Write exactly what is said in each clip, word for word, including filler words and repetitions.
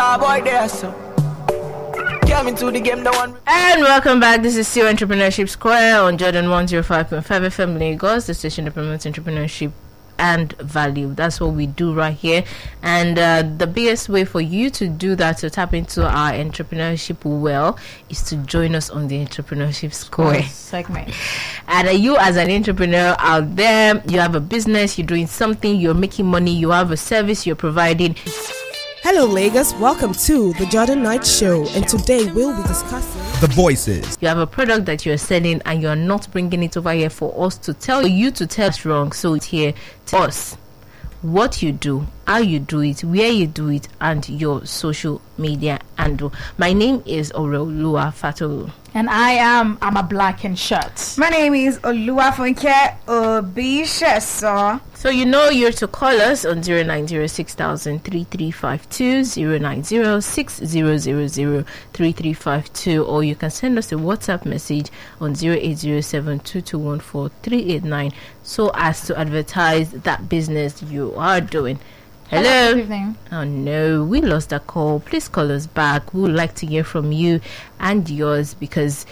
star boy there, so. Came into the game, the one. And welcome back. This is still Entrepreneurship Square on Jordan one oh five point five F M Lagos, the station that promotes entrepreneurship and value. That's what we do right here. And uh, the biggest way for you to do that, to tap into our entrepreneurship well, is to join us on the Entrepreneurship Square segment. And uh, you as an entrepreneur out there, you have a business, you're doing something, you're making money, you have a service you're providing. Hello Lagos, welcome to the Jordan Knight Show, and today we'll be discussing the voices. You have a product that you're selling and you're not bringing it over here for us to tell you to tell us wrong. So it's here, tell us what you do, how you do it, where you do it, and your social media handle. My name is Oreoluwa Fatogu. And I am I'm a black and shirt. My name is Oluwafunke Obisheso. So you know you're to call us on zero nine zero six thousand three three five two, zero nine zero six zero zero zero three three five two, or you can send us a WhatsApp message on zero eight zero seven two two one four three eight nine so as to advertise that business you are doing. Hello. Hello, good evening. Oh no, we lost a call. Please call us back. We would like to hear from you and yours, because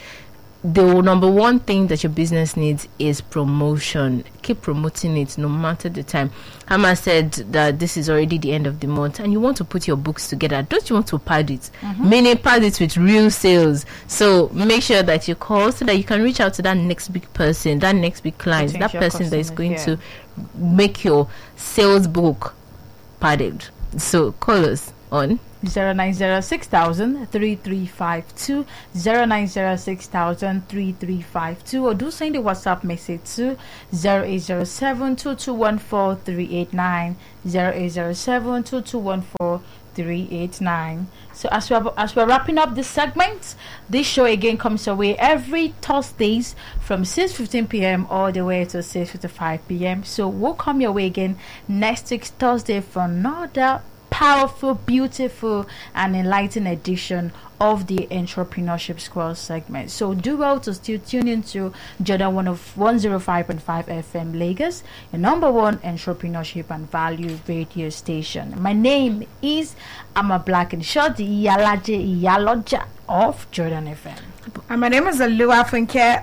the number one thing that your business needs is promotion. Keep promoting it no matter the time. Hama said that this is already the end of the month and you want to put your books together. Don't you want to pad it? Mm-hmm. Meaning pad it with real sales. So make sure that you call so that you can reach out to that next big person, that next big client, that person that is going yeah. to make your sales book padded. So call us on zero nine zero six thousand three three five two, zero nine zero six thousand three three five two, or do send a WhatsApp message to zero eight zero seven two two one four three eight nine, zero eight zero seven two two one four three eight nine. So as we're as we're wrapping up this segment, this show again comes away every Thursdays from six fifteen p.m. all the way to six fifty-five p.m. So we'll come your way again next week Thursday for another powerful, beautiful, and enlightening edition of the Entrepreneurship Square segment. So do well to still tune into Jordan one oh five point five F M Lagos, your number one entrepreneurship and value radio station. My name is I'm a black and short Iyalaje Iyaloja of Jordan F M. And my name is Oluwafunke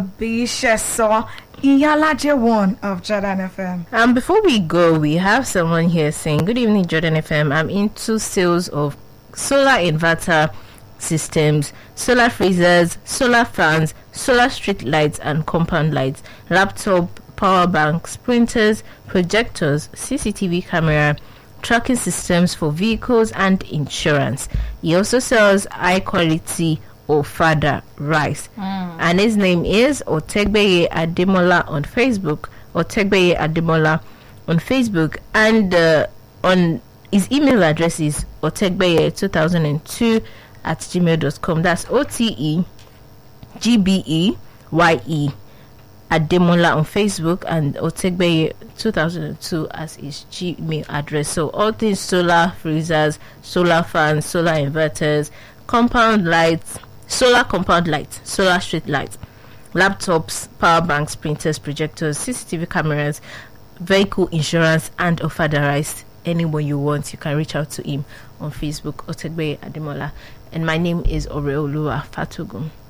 Obisheso, Iyalaje one of Jordan F M. Um, before we go, we have someone here saying, good evening, Jordan F M. I'm into sales of solar inverter systems, solar freezers, solar fans, solar street lights and compound lights, laptop, power banks, printers, projectors, C C T V camera, tracking systems for vehicles and insurance. He also sells high quality Ofada rice, mm. and his name is Otegbeye Ademola on Facebook. Otegbeye Ademola on Facebook, and uh, on his email address is otegbeye two thousand two at gmail dot com. That's O T E G B E Y E Ademola on Facebook, and Otegbeye two thousand two as his Gmail address. So all things solar freezers, solar fans, solar inverters, compound lights, solar compound lights, solar street lights, laptops, power banks, printers, projectors, C C T V cameras, vehicle insurance, and Ofada rice. Anyone you want, you can reach out to him on Facebook, Otegbeye Ademola. And my name is Oreoluwa Fatogu.